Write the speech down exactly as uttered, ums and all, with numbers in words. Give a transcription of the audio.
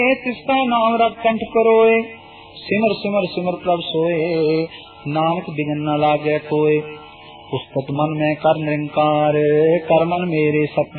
तिसका नाम रख कंठ करोए, सिमर सिमर सिमर प्रभ सोए, नानक बिघन न लागे कोय। उस्तत मन में कर निरंकार, कर मन मेरे सत